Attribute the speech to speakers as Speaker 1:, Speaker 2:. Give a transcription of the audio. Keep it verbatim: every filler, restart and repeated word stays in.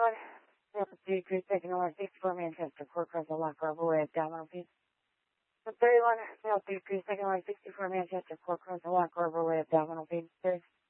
Speaker 1: thirty-one, altitude cruise taking over sixty-four Manchester, four cross the lock, Rover way abdominal feed. thirty-one, altitude cruise taking over sixty-four Manchester, four cross the lock, Rover way abdominal feed.